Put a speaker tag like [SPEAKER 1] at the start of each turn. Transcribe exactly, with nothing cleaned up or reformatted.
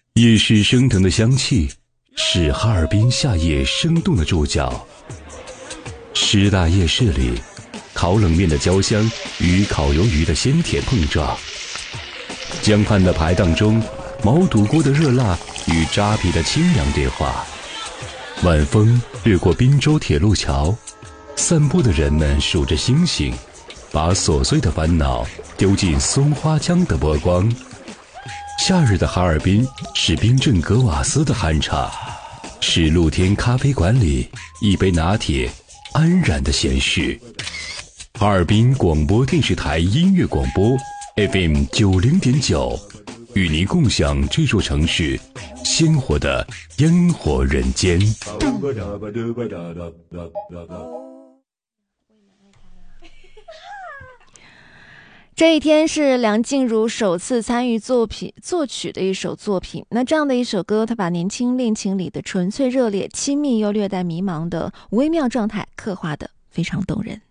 [SPEAKER 1] 夜市升腾的香气是哈尔滨夏夜生动的注脚。师大夜市里，烤冷面的焦香与烤鱿鱼的鲜甜碰撞，江畔的排档中，毛肚锅的热辣与扎皮的清凉对话。晚风掠过滨州铁路桥，散步的人们数着星星，把琐碎的烦恼丢进松花江的波光。夏日的哈尔滨是冰镇格瓦斯的酣畅，是露天咖啡馆里一杯拿铁安然的闲适。哈尔滨广播电视台音乐广播 F M 九零点九，与您共享这座城市鲜活的烟火人间。
[SPEAKER 2] 这一天是梁静茹首次参与作品作曲的一首作品。那这样的一首歌，它把年轻恋情里的纯粹热烈、亲密又略带迷茫的微妙状态刻画得非常动人。